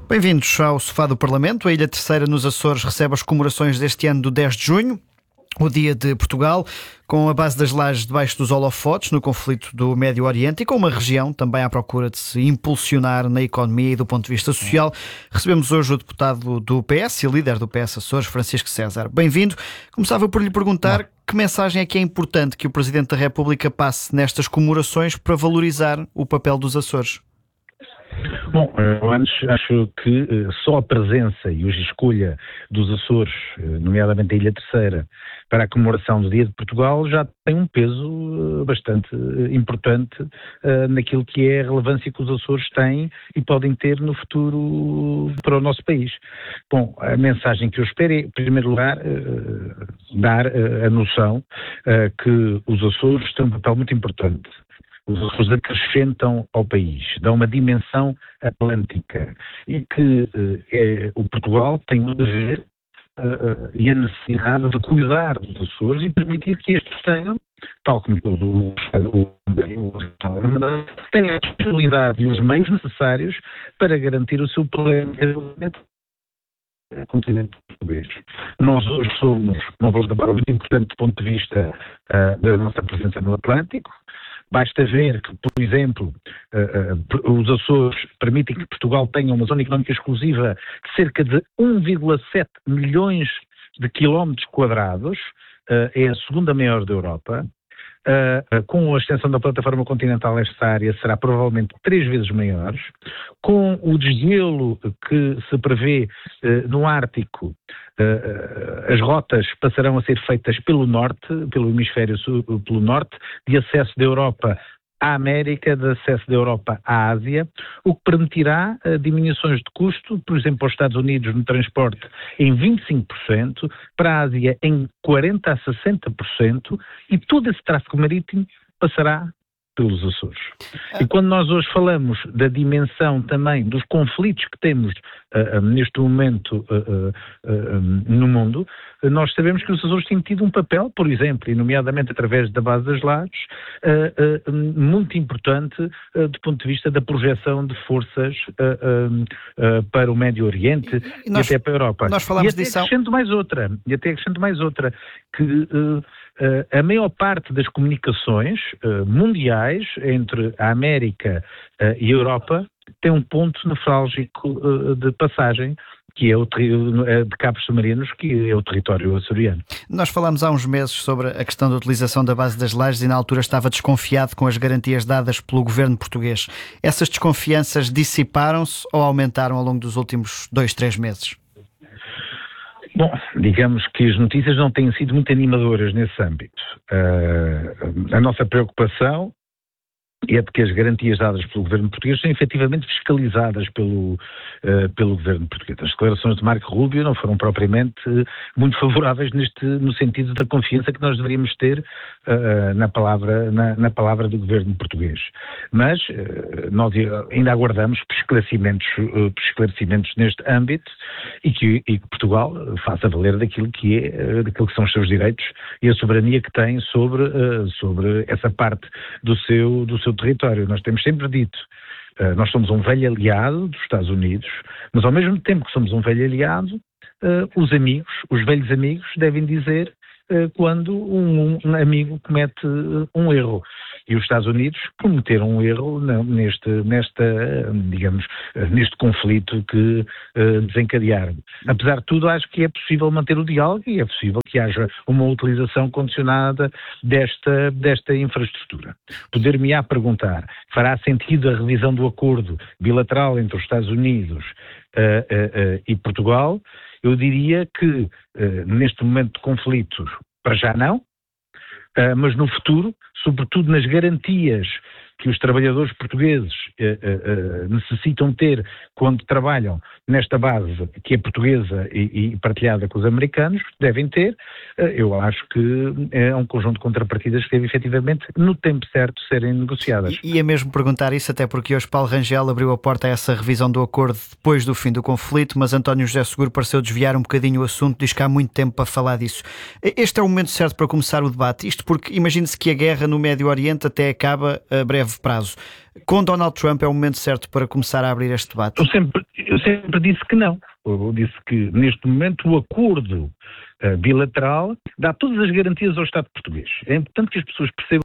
Bem-vindos ao Sofá do Parlamento. A Ilha Terceira nos Açores recebe as comemorações deste ano do 10 de junho, o Dia de Portugal, com a base das lajes debaixo dos holofotes no conflito do Médio Oriente e com uma região também à procura de se impulsionar na economia e do ponto de vista social. Recebemos hoje o deputado do PS e líder do PS Açores, Francisco César. Bem-vindo. Começava por lhe perguntar que mensagem é que é importante que o Presidente da República passe nestas comemorações para valorizar o papel dos Açores. Bom, eu antes acho que só a presença e a escolha dos Açores, nomeadamente a Ilha Terceira, para a comemoração do Dia de Portugal já tem um peso bastante importante naquilo que é a relevância que os Açores têm e podem ter no futuro para o nosso país. Bom, a mensagem que eu espero é, em primeiro lugar, dar a noção que os Açores têm um papel muito importante. Os Açores acrescentam ao país, dão uma dimensão atlântica e que o Portugal tem o dever e a necessidade de cuidar dos Açores e permitir que estes tenham, tal como todo tenham a possibilidade e os meios necessários para garantir o seu pleno desenvolvimento no continente português. Nós hoje somos uma voz da barra muito importante do ponto de vista da nossa presença no Atlântico. Basta ver que, por exemplo, os Açores permitem que Portugal tenha uma zona económica exclusiva de cerca de 1,7 milhões de quilómetros quadrados, é a segunda maior da Europa. Com a extensão da plataforma continental, esta área será provavelmente 3 vezes maior. Com o desgelo que se prevê no Ártico, as rotas passarão a ser feitas pelo norte, pelo hemisfério sul, pelo norte, de acesso da Europa à América, de acesso da Europa à Ásia, o que permitirá diminuições de custo, por exemplo, aos Estados Unidos no transporte em 25%, para a Ásia em 40% a 60%, e todo esse tráfego marítimo passará pelos Açores. E quando nós hoje falamos da dimensão também dos conflitos que temos neste momento no mundo, nós sabemos que os Açores têm tido um papel, por exemplo, e nomeadamente através da base das lajes, muito importante do ponto de vista da projeção de forças para o Médio Oriente e até para a Europa. Nós falamos e até acrescento mais outra, que a maior parte das comunicações mundiais entre a América e a Europa tem um ponto nefrálgico de passagem, que é o de cabos submarinos, que é o território açoriano. Nós falámos há uns meses sobre a questão da utilização da base das lajes e na altura estava desconfiado com as garantias dadas pelo governo português. Essas desconfianças dissiparam-se ou aumentaram ao longo dos últimos 2-3 meses? Bom, digamos que as notícias não têm sido muito animadoras nesse âmbito. A nossa preocupação é de que as garantias dadas pelo governo português são efetivamente fiscalizadas pelo governo português. As declarações de Marco Rubio não foram propriamente muito favoráveis no sentido da confiança que nós deveríamos ter na palavra do governo português. Mas nós ainda aguardamos esclarecimentos neste âmbito e que Portugal faça valer daquilo que são os seus direitos e a soberania que tem sobre essa parte do seu território. Nós temos sempre dito, nós somos um velho aliado dos Estados Unidos, mas ao mesmo tempo que somos um velho aliado, os velhos amigos devem dizer quando um amigo comete um erro. E os Estados Unidos cometeram um erro neste conflito que desencadearam. Apesar de tudo, acho que é possível manter o diálogo e é possível que haja uma utilização condicionada desta infraestrutura. Poder-me-á perguntar, fará sentido a revisão do acordo bilateral entre os Estados Unidos e Portugal? Eu diria que neste momento de conflitos, para já não, mas no futuro, sobretudo nas garantias que os trabalhadores portugueses necessitam ter quando trabalham nesta base que é portuguesa e partilhada com os americanos, devem ter. Eu acho que é um conjunto de contrapartidas que deve efetivamente, no tempo certo, serem negociadas. E é mesmo perguntar isso, até porque hoje Paulo Rangel abriu a porta a essa revisão do acordo depois do fim do conflito, mas António José Seguro pareceu desviar um bocadinho o assunto, diz que há muito tempo para falar disso. Este é o momento certo para começar o debate, isto porque imagine-se que a guerra no Médio Oriente até acaba a breve prazo. Com Donald Trump é o momento certo para começar a abrir este debate? Eu sempre disse que não. Eu disse que, neste momento, o acordo bilateral dá todas as garantias ao Estado português. É importante que as pessoas percebam.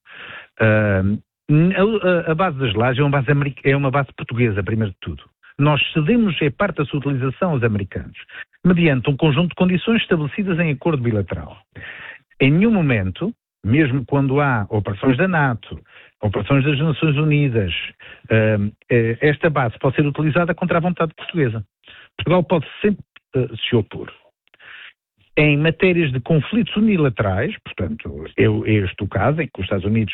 A base das lajes é uma base portuguesa, primeiro de tudo. Nós cedemos parte da sua utilização aos americanos, mediante um conjunto de condições estabelecidas em acordo bilateral. Em nenhum momento, mesmo quando há operações da NATO, operações das Nações Unidas, esta base pode ser utilizada contra a vontade portuguesa. Portugal pode sempre se opor. Em matérias de conflitos unilaterais, portanto, é este o caso em que os Estados Unidos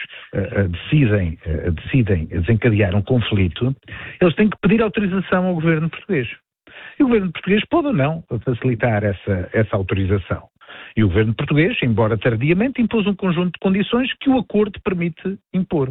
decidem desencadear um conflito, eles têm que pedir autorização ao governo português. E o governo português pode ou não facilitar essa autorização. E o governo português, embora tardiamente, impôs um conjunto de condições que o acordo permite impor.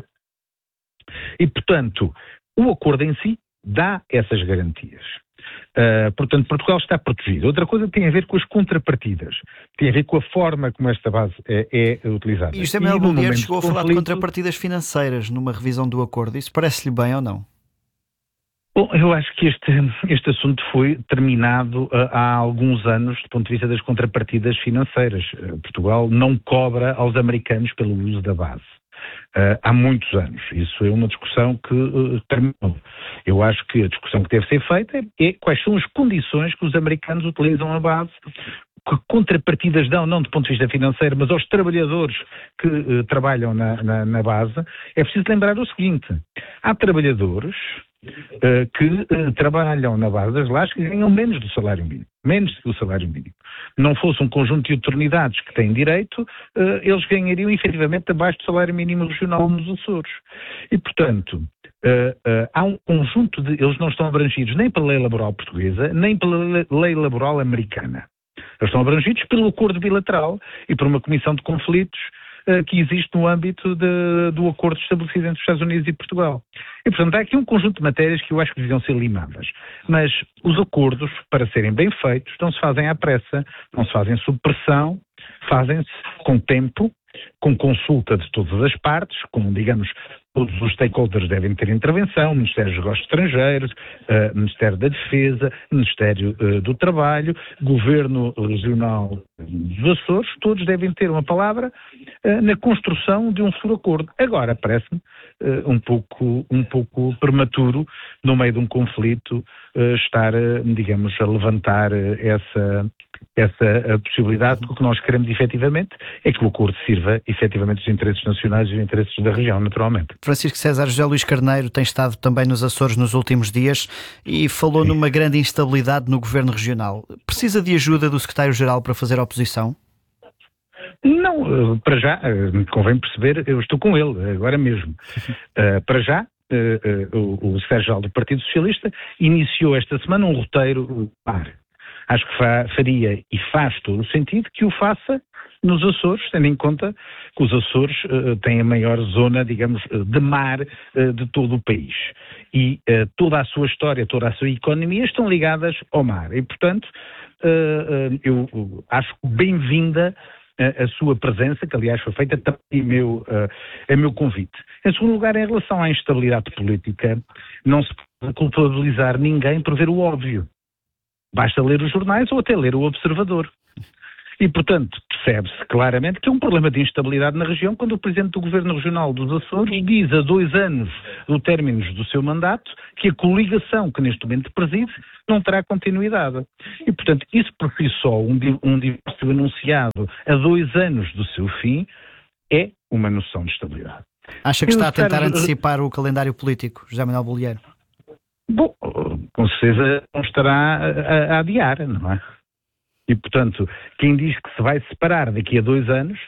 E, portanto, o acordo em si dá essas garantias. Portanto, Portugal está protegido. Outra coisa tem a ver com as contrapartidas. Tem a ver com a forma como esta base é utilizada. E o José Manuel Bolieiro chegou a falar de contrapartidas financeiras numa revisão do acordo. Isso parece-lhe bem ou não? Bom, eu acho que este assunto foi terminado há alguns anos do ponto de vista das contrapartidas financeiras. Portugal não cobra aos americanos pelo uso da base. Há muitos anos. Isso é uma discussão que terminou. Eu acho que a discussão que deve ser feita é quais são as condições que os americanos utilizam a base, que contrapartidas dão, não do ponto de vista financeiro, mas aos trabalhadores que trabalham na base. É preciso lembrar o seguinte: há trabalhadores que trabalham na base das lajes que ganham menos do salário mínimo. Menos do salário mínimo. Não fosse um conjunto de oportunidades que têm direito, eles ganhariam efetivamente abaixo do salário mínimo regional nos Açores. E, portanto, há um conjunto de... Eles não estão abrangidos nem pela lei laboral portuguesa, nem pela lei laboral americana. Eles estão abrangidos pelo acordo bilateral e por uma comissão de conflitos que existe no âmbito do acordo estabelecido entre os Estados Unidos e Portugal. E, portanto, há aqui um conjunto de matérias que eu acho que deviam ser limadas. Mas os acordos, para serem bem feitos, não se fazem à pressa, não se fazem sob pressão, fazem-se com tempo, com consulta de todas as partes, com, digamos, todos os stakeholders devem ter intervenção, Ministério dos Negócios Estrangeiros, Ministério da Defesa, Ministério do Trabalho, Governo Regional dos Açores, todos devem ter uma palavra na construção de um futuro acordo. Agora, parece-me um pouco prematuro, no meio de um conflito, estar, digamos, a levantar essa possibilidade, porque o que nós queremos efetivamente é que o acordo sirva efetivamente os interesses nacionais e os interesses da região, naturalmente. Francisco César, José Luís Carneiro tem estado também nos Açores nos últimos dias e falou numa grande instabilidade no governo regional. Precisa de ajuda do secretário-geral para fazer oposição? Não, para já, convém perceber, eu estou com ele, agora mesmo. Para já, o secretário-geral do Partido Socialista iniciou esta semana um roteiro par. Acho que faria e faz todo o sentido que o faça nos Açores, tendo em conta que os Açores têm a maior zona, digamos, de mar de todo o país. E toda a sua história, toda a sua economia estão ligadas ao mar. E, portanto, eu acho bem-vinda a sua presença, que aliás foi feita também a meu convite. Em segundo lugar, em relação à instabilidade política, não se pode culpabilizar ninguém por ver o óbvio. Basta ler os jornais ou até ler o Observador. E, portanto, percebe-se claramente que é um problema de instabilidade na região quando o Presidente do Governo Regional dos Açores diz a 2 anos do término do seu mandato que a coligação que neste momento preside não terá continuidade. E, portanto, isso por si só, um divórcio anunciado a 2 anos do seu fim, é uma noção de estabilidade. Acha que está a tentar antecipar o calendário político, José Manuel Bolieiro? Bom, com certeza não estará a adiar, não é? E, portanto, quem diz que se vai separar daqui a 2 anos,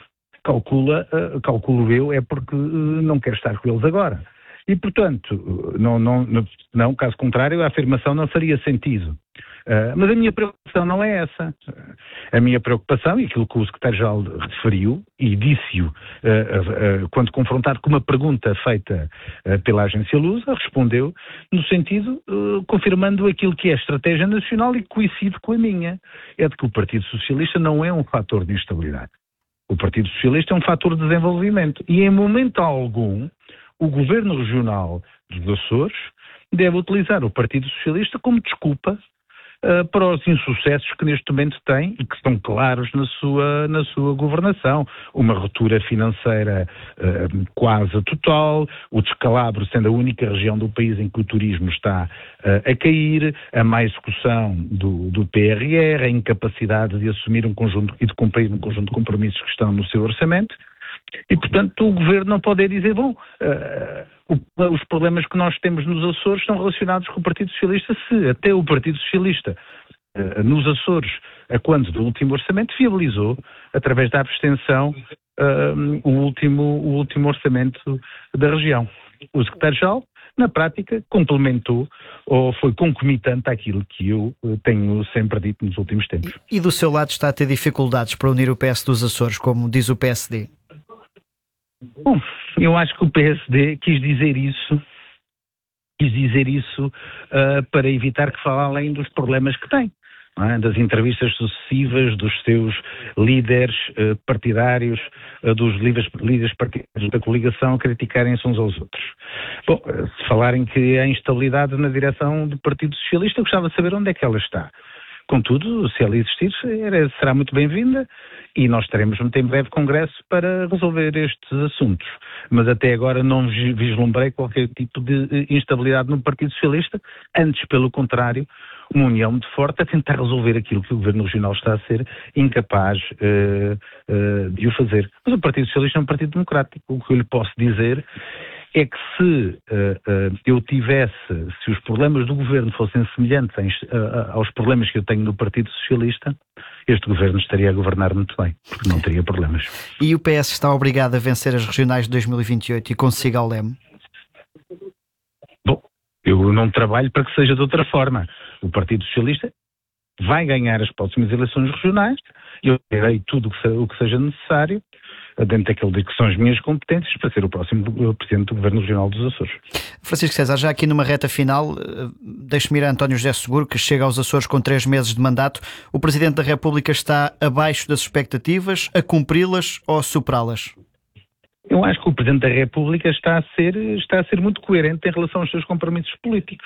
calculo eu, é porque não quer estar com eles agora. E, portanto, não, caso contrário, a afirmação não faria sentido. Mas a minha preocupação não é essa. A minha preocupação, e aquilo que o secretário-geral referiu, e disse-o quando confrontado com uma pergunta feita pela agência Lusa, respondeu no sentido, confirmando aquilo que é a estratégia nacional e que coincide com a minha. É de que o Partido Socialista não é um fator de instabilidade. O Partido Socialista é um fator de desenvolvimento. E em momento algum o Governo Regional dos Açores deve utilizar o Partido Socialista como desculpa para os insucessos que neste momento tem e que estão claros na sua governação. Uma ruptura financeira quase total, o descalabro sendo a única região do país em que o turismo está a cair, a má execução do PRR, a incapacidade de assumir um conjunto e de cumprir um conjunto de compromissos que estão no seu orçamento. E, portanto, o Governo não pode dizer, os problemas que nós temos nos Açores estão relacionados com o Partido Socialista, se até o Partido Socialista nos Açores, a quando do último orçamento, viabilizou, através da abstenção, o último orçamento da região. O secretário-geral, na prática, complementou ou foi concomitante àquilo que eu tenho sempre dito nos últimos tempos. E do seu lado está a ter dificuldades para unir o PS dos Açores, como diz o PSD? Bom, eu acho que o PSD quis dizer isso para evitar que fale além dos problemas que tem, não é? Das entrevistas sucessivas dos seus líderes partidários, dos líderes partidários da coligação a criticarem-se uns aos outros. Bom, se falarem que há instabilidade na direção do Partido Socialista, eu gostava de saber onde é que ela está. Contudo, se ela existir, será muito bem-vinda e nós teremos muito em breve congresso para resolver estes assuntos. Mas até agora não vislumbrei qualquer tipo de instabilidade no Partido Socialista, antes, pelo contrário, uma união muito forte a tentar resolver aquilo que o Governo Regional está a ser incapaz de o fazer. Mas o Partido Socialista é um partido democrático. O que eu lhe posso dizer é que se os problemas do Governo fossem semelhantes aos problemas que eu tenho no Partido Socialista, este Governo estaria a governar muito bem, porque não teria problemas. E o PS está obrigado a vencer as regionais de 2028 e consiga o leme? Bom, eu não trabalho para que seja de outra forma. O Partido Socialista vai ganhar as próximas eleições regionais, eu farei tudo o que seja necessário, dentro daquilo que são as minhas competências, para ser o próximo Presidente do Governo Regional dos Açores. Francisco César, já aqui numa reta final, deixe-me ir a António José Seguro, que chega aos Açores com 3 meses de mandato. O Presidente da República está abaixo das expectativas, a cumpri-las ou a superá-las? Eu acho que o Presidente da República está a ser muito coerente em relação aos seus compromissos políticos.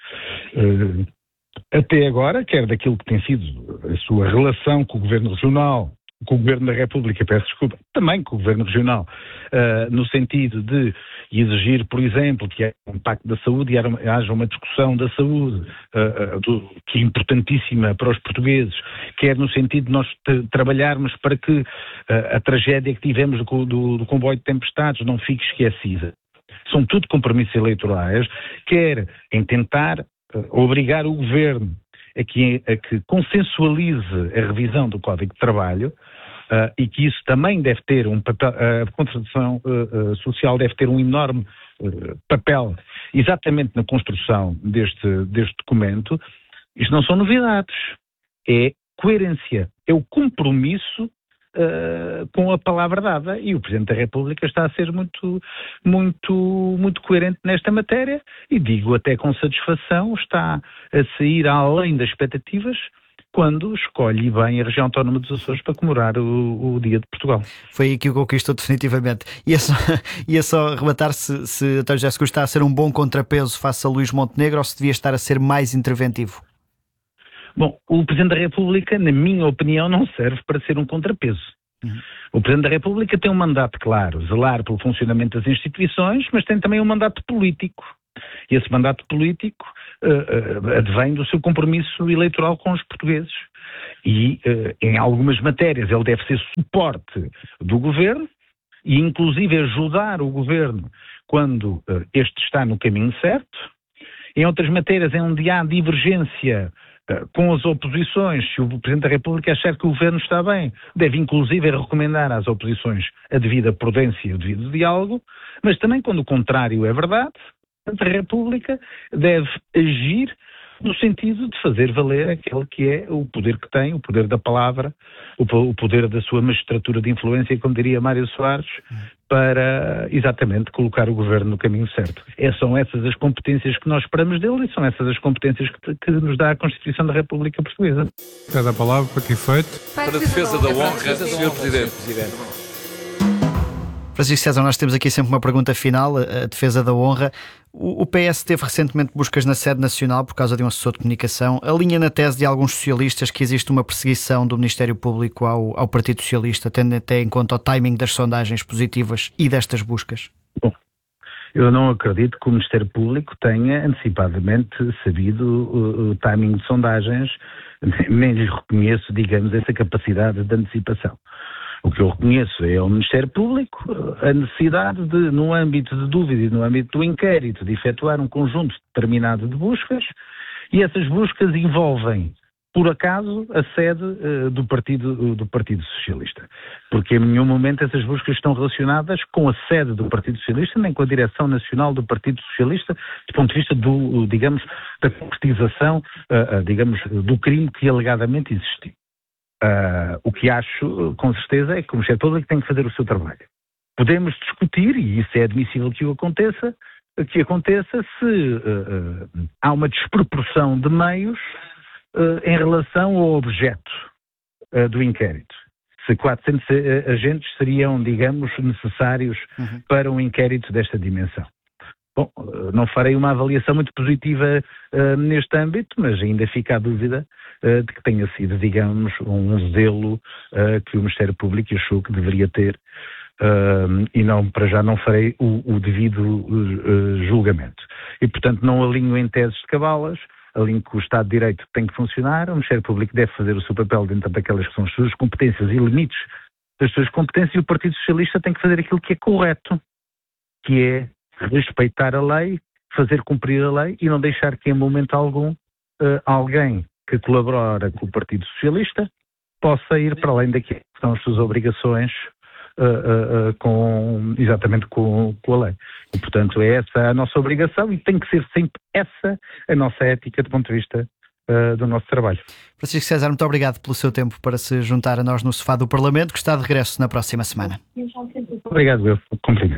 Até agora, quer daquilo que tem sido a sua relação com o Governo Regional, com o Governo da República, também com o Governo Regional, no sentido de exigir, por exemplo, que haja um impacto da saúde e haja uma discussão da saúde, que é importantíssima para os portugueses, quer no sentido de nós trabalharmos para que a tragédia que tivemos do comboio de tempestades não fique esquecida. São tudo compromissos eleitorais, quer em tentar obrigar o Governo a que consensualize a revisão do Código de Trabalho, e que isso também deve ter um papel, a contratação social deve ter um enorme papel exatamente na construção deste documento. Isto não são novidades, é coerência, é o compromisso com a palavra dada, e o Presidente da República está a ser muito, muito, muito coerente nesta matéria e digo até com satisfação, está a sair além das expectativas quando escolhe bem a região autónoma dos Açores para comemorar o Dia de Portugal. Foi aí que o conquistou definitivamente. Ia só rematar se António José Seguro está a ser um bom contrapeso face a Luís Montenegro ou se devia estar a ser mais interventivo? Bom, o Presidente da República, na minha opinião, não serve para ser um contrapeso. O Presidente da República tem um mandato claro, zelar pelo funcionamento das instituições, mas tem também um mandato político. E esse mandato político advém do seu compromisso eleitoral com os portugueses. E, em algumas matérias, ele deve ser suporte do Governo e, inclusive, ajudar o Governo quando este está no caminho certo. Em outras matérias, é onde há divergência com as oposições, se o Presidente da República achar que o Governo está bem, deve inclusive recomendar às oposições a devida prudência e o devido diálogo, mas também quando o contrário é verdade, o Presidente da República deve agir no sentido de fazer valer aquele que é o poder que tem, o poder da palavra, o poder da sua magistratura de influência, como diria Mário Soares, para exatamente colocar o Governo no caminho certo. São essas as competências que nós esperamos dele e são essas as competências que nos dá a Constituição da República Portuguesa. Cada palavra para que efeito? Para a defesa da honra, Sr. Presidente. Francisco César, nós temos aqui sempre uma pergunta final, a defesa da honra. O PS teve recentemente buscas na sede nacional por causa de um assessor de comunicação. Alinha na tese de alguns socialistas que existe uma perseguição do Ministério Público ao Partido Socialista, tendo até em conta o timing das sondagens positivas e destas buscas? Bom, eu não acredito que o Ministério Público tenha antecipadamente sabido o timing de sondagens, nem lhes reconheço, digamos, essa capacidade de antecipação. O que eu reconheço é ao Ministério Público a necessidade de, no âmbito de dúvida e no âmbito do inquérito, de efetuar um conjunto determinado de buscas, e essas buscas envolvem, por acaso, a sede do Partido Socialista. Porque em nenhum momento essas buscas estão relacionadas com a sede do Partido Socialista, nem com a direção nacional do Partido Socialista, do ponto de vista do, digamos, da concretização, digamos, do crime que alegadamente existiu. O que acho, com certeza, é que o Ministério Público tem que fazer o seu trabalho. Podemos discutir, e isso é admissível que aconteça se há uma desproporção de meios em relação ao objeto do inquérito. Se 400 agentes seriam, digamos, necessários para um inquérito desta dimensão. Bom, não farei uma avaliação muito positiva neste âmbito, mas ainda fica a dúvida de que tenha sido, digamos, um zelo que o Ministério Público achou que deveria ter e não, para já não farei o devido julgamento. E, portanto, não alinho em teses de cabalas, alinho que o Estado de Direito tem que funcionar, o Ministério Público deve fazer o seu papel dentro daquelas que são as suas competências e limites das suas competências, e o Partido Socialista tem que fazer aquilo que é correto, que é respeitar a lei, fazer cumprir a lei e não deixar que em momento algum alguém que colabora com o Partido Socialista possa ir para além daquilo que são as suas obrigações exatamente com a lei. E, portanto, é essa a nossa obrigação e tem que ser sempre essa a nossa ética do ponto de vista do nosso trabalho. Francisco César, muito obrigado pelo seu tempo para se juntar a nós no sofá do Parlamento, que está de regresso na próxima semana. Obrigado, eu. Cumprimento.